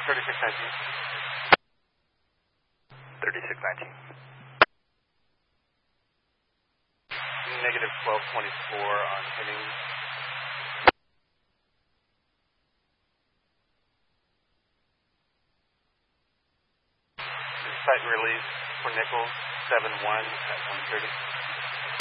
3619. 3619. Negative 1224 on hitting. Site release for Nichols 7-1 at 1:30.